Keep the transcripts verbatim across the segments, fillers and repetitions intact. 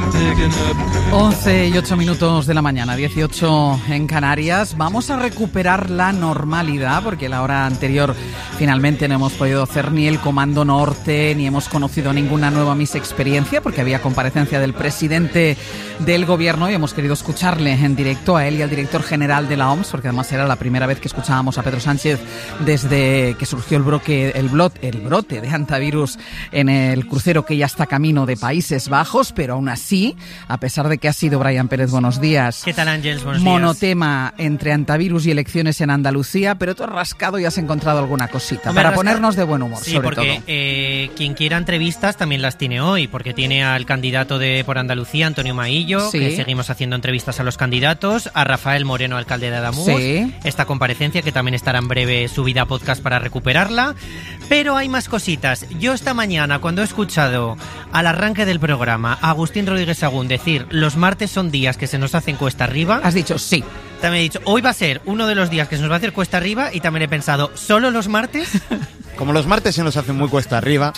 once y ocho minutos de la mañana, dieciocho en Canarias. Vamos a recuperar la normalidad porque la hora anterior finalmente no hemos podido hacer ni el Comando Norte, ni hemos conocido ninguna nueva Miss Experiencia porque había comparecencia del presidente del gobierno y hemos querido escucharle en directo a él y al director general de la O M S, porque además era la primera vez que escuchábamos a Pedro Sánchez desde que surgió el brote, el brote, el brote de hantavirus en el crucero que ya está camino de Países Bajos, pero aún así, a pesar de que ha sido Brian Pérez, buenos días. ¿Qué tal, Ángels? Buenos monotema días. Entre hantavirus y elecciones en Andalucía, pero tú has rascado y has encontrado alguna cosita. Hombre, para rasca... ponernos de buen humor, sí, sobre porque, todo. Eh, quien quiera entrevistas también las tiene hoy, porque tiene al candidato de por Andalucía, Antonio Maillo, sí. que seguimos haciendo entrevistas a los candidatos, a Rafael Moreno, alcalde de Adamuz, sí. esta comparecencia que también estará en breve subida a podcast para recuperarla, pero hay más cositas. Yo esta mañana, cuando he escuchado al arranque del programa a Agustín Rodríguez Sagún decir los martes son días que se nos hacen cuesta arriba, has dicho sí. También he dicho, hoy va a ser uno de los días que se nos va a hacer cuesta arriba, y también he pensado, ¿solo los martes? Como los martes se nos hacen muy cuesta arriba,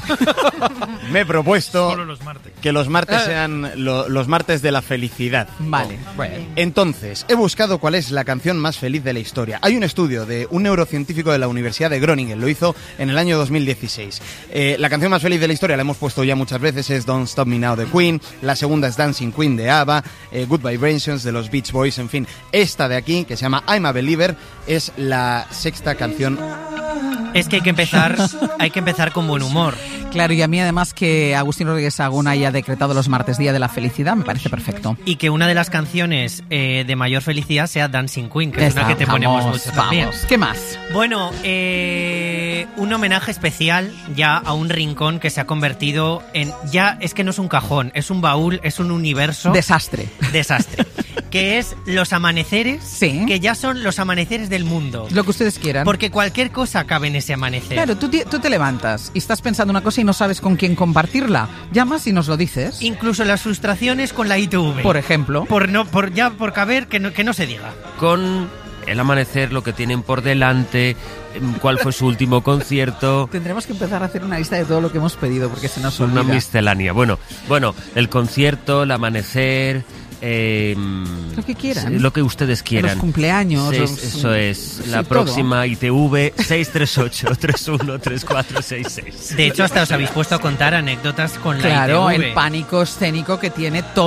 me he propuesto los que los martes sean lo, los martes de la felicidad. Vale, oh. bueno. Entonces, he buscado cuál es la canción más feliz de la historia. Hay un estudio de un neurocientífico de la Universidad de Groningen, lo hizo en el año dos mil dieciséis. Eh, la canción más feliz de la historia, la hemos puesto ya muchas veces, es Don't Stop Me Now de Queen, la segunda es Dancing Queen de ABBA, eh, Good Vibrations de los Beach Boys, en fin. Esta de aquí, que se llama I'm a Believer, es la sexta canción. Es que hay que empezar, hay que empezar con buen humor. Claro, y a mí además que Agustín Rodríguez Sagún haya decretado los martes Día de la Felicidad me parece perfecto. Y que una de las canciones eh, de mayor felicidad sea Dancing Queen, que Esa, es una que te vamos, ponemos mucho vamos. también. ¿Qué más? Bueno, eh, un homenaje especial ya a un rincón que se ha convertido en... Ya es que no es un cajón, es un baúl, es un universo... Desastre. Desastre. Que es los amaneceres, sí. que ya son los amaneceres del mundo. Lo que ustedes quieran. Porque cualquier cosa cabe en ese amanecer. Claro, tú te, tú te levantas y estás pensando una cosa y no sabes con quién compartirla. Llamas y nos lo dices. Incluso las frustraciones con la I T V. Por ejemplo. Por no, por ya por caber que no, que no se diga. Con el amanecer, lo que tienen por delante, cuál fue su último concierto. Tendremos que empezar a hacer una lista de todo lo que hemos pedido porque se nos olvida. Una miscelánea. Bueno, bueno, el concierto, el amanecer... Eh, lo que quieran. Lo que ustedes quieran. Los cumpleaños. Seis, los, eso es. La sí, próxima todo. I T V seis tres ocho, tres uno, tres cuatro seis seis. De hecho, hasta os habéis puesto a contar anécdotas con claro, la I T V. Claro, el pánico escénico que tiene todo.